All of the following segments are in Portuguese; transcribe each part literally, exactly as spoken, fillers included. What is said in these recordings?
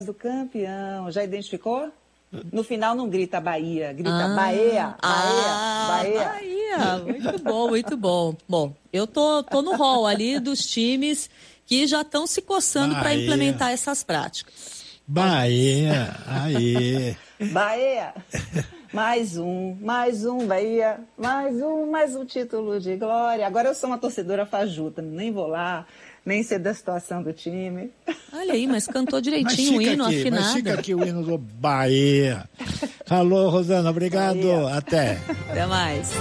do campeão. Já identificou? No final não grita Bahia, grita ah, Bahia, Bahia, ah, Bahia. Bahia. Muito bom, muito bom. Bom, eu tô, tô no hall ali dos times que já estão se coçando para implementar essas práticas. Bahia, aí. Bahia, mais um, mais um, Bahia, mais um, mais um título de glória. Agora eu sou uma torcedora fajuta, nem vou lá, nem sei da situação do time. Olha aí, mas cantou direitinho o hino, aqui, afinado. Mas fica aqui o hino do Bahia. Falou, Rosana, obrigado, Bahia. Até. Até mais.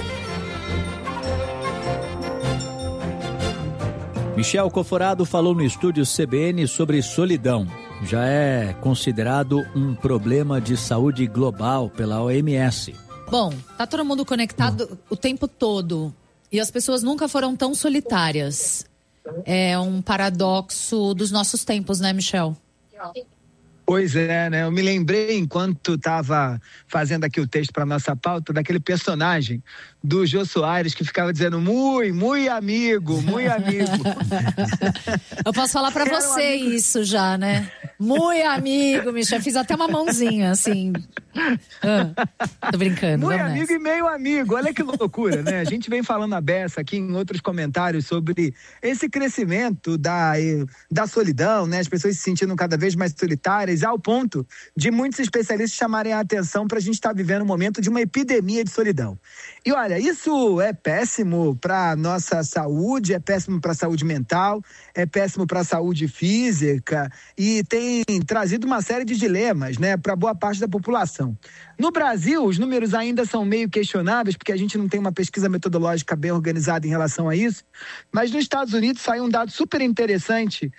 Michel Coforado falou no estúdio C B N sobre solidão. Já é considerado um problema de saúde global pela O M S. Bom, tá todo mundo conectado hum. o tempo todo e as pessoas nunca foram tão solitárias. É um paradoxo dos nossos tempos, né, Michel? Pois é, né? Eu me lembrei, enquanto estava fazendo aqui o texto para nossa pauta, daquele personagem do Jô Soares que ficava dizendo mui, mui amigo, mui amigo. Eu posso falar para você um isso já, né? Mui amigo, Michel. Fiz até uma mãozinha, assim. Ah, tô brincando. Mui amigo nessa. E meio amigo. Olha que loucura, né? A gente vem falando a beça aqui em outros comentários sobre esse crescimento da, da solidão, né? As pessoas se sentindo cada vez mais solitárias, ao ponto de muitos especialistas chamarem a atenção para a gente estar vivendo um momento de uma epidemia de solidão. E olha, isso é péssimo para nossa saúde, é péssimo para a saúde mental, é péssimo para a saúde física e tem trazido uma série de dilemas, né, para boa parte da população. No Brasil, os números ainda são meio questionáveis, porque a gente não tem uma pesquisa metodológica bem organizada em relação a isso, mas nos Estados Unidos saiu um dado super interessante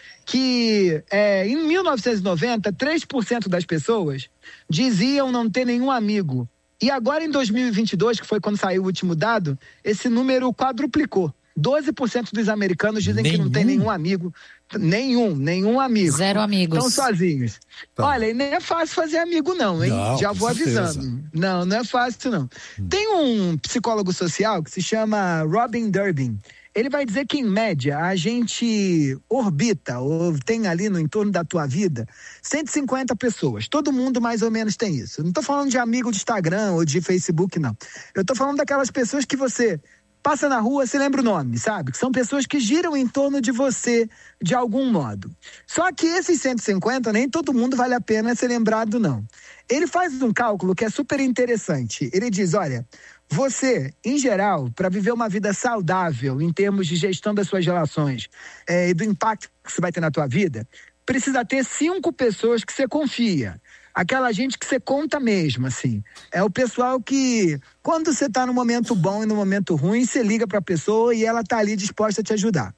que é, em mil novecentos e noventa, três por cento das pessoas diziam não ter nenhum amigo. E agora em dois mil e vinte e dois, que foi quando saiu o último dado, esse número quadruplicou. doze por cento dos americanos dizem nenhum? que não tem nenhum amigo. Nenhum, nenhum amigo. Zero amigos. Estão sozinhos. Tá. Olha, e nem é fácil fazer amigo não, hein? Não, já vou avisando. Certeza. Não, não é fácil não. Hum. Tem um psicólogo social que se chama Robin Durbin. Ele vai dizer que, em média, a gente orbita, ou tem ali no entorno da tua vida, cento e cinquenta pessoas. Todo mundo mais ou menos tem isso. Eu não estou falando de amigo de Instagram ou de Facebook, não. Eu estou falando daquelas pessoas que você passa na rua, você lembra o nome, sabe? Que são pessoas que giram em torno de você, de algum modo. Só que esses cento e cinquenta, nem todo mundo vale a pena ser lembrado, não. Ele faz um cálculo que é super interessante. Ele diz, olha... Você, em geral, para viver uma vida saudável em termos de gestão das suas relações é, e do impacto que você vai ter na tua vida, precisa ter cinco pessoas que você confia. Aquela gente que você conta mesmo, assim. É o pessoal que, quando você está no momento bom e no momento ruim, você liga para a pessoa e ela está ali disposta a te ajudar.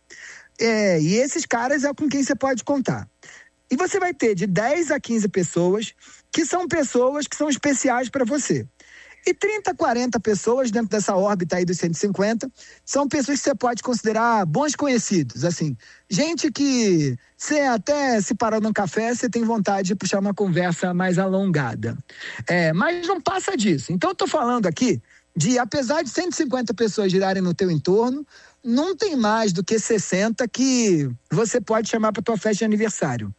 É, e esses caras é com quem você pode contar. E você vai ter de dez a quinze pessoas que são pessoas que são especiais para você. E trinta, quarenta pessoas dentro dessa órbita aí dos cento e cinquenta são pessoas que você pode considerar bons conhecidos, assim, gente que você até se parar num café, você tem vontade de puxar uma conversa mais alongada. É, mas não passa disso. Então eu tô falando aqui de, apesar de cento e cinquenta pessoas girarem no teu entorno, não tem mais do que sessenta que você pode chamar para tua festa de aniversário.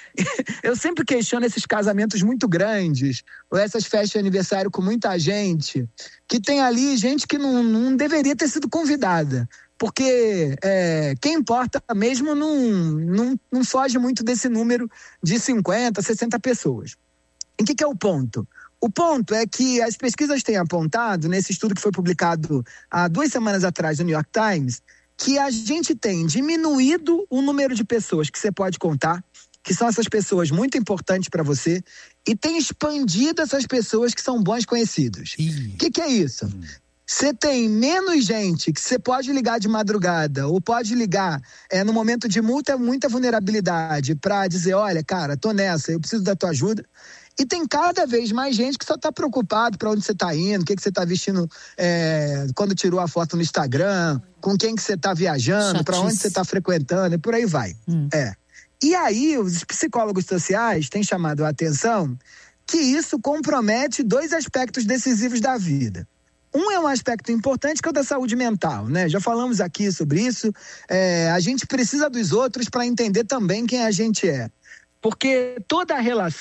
Eu sempre questiono esses casamentos muito grandes, ou essas festas de aniversário com muita gente, que tem ali gente que não, não deveria ter sido convidada, porque é, quem importa mesmo não, não, não foge muito desse número de cinquenta, sessenta pessoas. E o que, que é o ponto? O ponto é que as pesquisas têm apontado, nesse estudo que foi publicado há duas semanas atrás no New York Times, que a gente tem diminuído o número de pessoas que você pode contar, que são essas pessoas muito importantes para você, e tem expandido essas pessoas que são bons conhecidos. O que, que é isso? Você hum. tem menos gente que você pode ligar de madrugada ou pode ligar é, no momento de muita, muita vulnerabilidade para dizer, olha, cara, tô nessa, eu preciso da tua ajuda. E tem cada vez mais gente que só está preocupado para onde você está indo, o que, que você está vestindo é, quando tirou a foto no Instagram, com quem que você está viajando, para onde você está frequentando e por aí vai. Hum. É. E aí, os psicólogos sociais têm chamado a atenção que isso compromete dois aspectos decisivos da vida. Um é um aspecto importante, que é o da saúde mental, né? Já falamos aqui sobre isso. É, a gente precisa dos outros para entender também quem a gente é. porque toda a relação